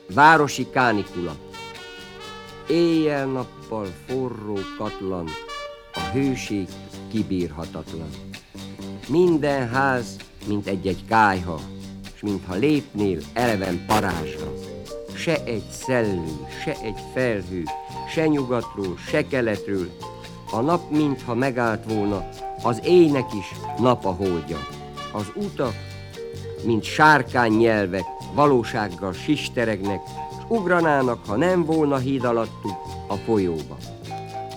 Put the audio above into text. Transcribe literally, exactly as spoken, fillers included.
Városi kánikula. Éjjel-nappal forró katlan, a hőség kibírhatatlan. Minden ház, mint egy-egy kályha, s mintha lépnél eleven parázsra. Se egy szellő, se egy felhő, se nyugatról, se keletről. A nap mintha megállt volna, az éjnek is nap a holdja. Az utak, mint sárkány nyelvek, valósággal sisteregnek, s ugranának, ha nem volna híd alattuk a folyóba.